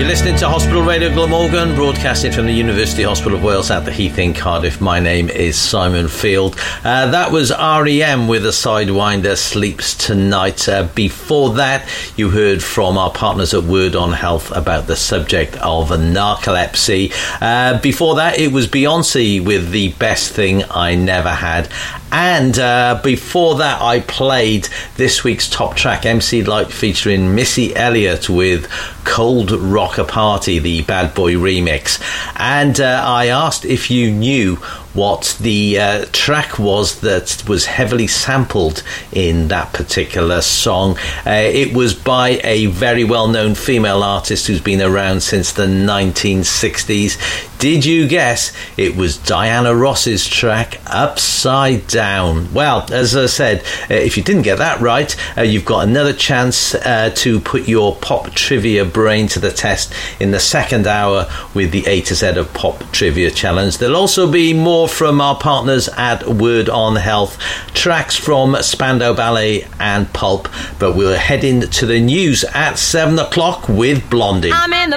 You're listening to Hospital Radio Glamorgan, broadcasting from the University Hospital of Wales at the Heath in Cardiff. My name is Simon Field. That was R.E.M. with a Sidewinder, Sleeps Tonight. Before that, you heard from our partners at Word on Health about the subject of narcolepsy. Before that, it was Beyonce with The Best Thing I Never Had. And before that, I played this week's top track, MC Lyte featuring Missy Elliott with Cold Rocker Party, the Bad Boy remix. And I asked if you knew what the track was that was heavily sampled in that particular song. It was by a very well-known female artist who's been around since the 1960s. Did you guess it was Diana Ross's track, Upside Down? Well, as I said, if you didn't get that right, you've got another chance to put your pop trivia brain to the test in the second hour with the A to Z of Pop Trivia Challenge. There'll also be more from our partners at Word on Health, tracks from Spandau Ballet and Pulp, but we're heading to the news at 7 o'clock with Blondie. I'm in the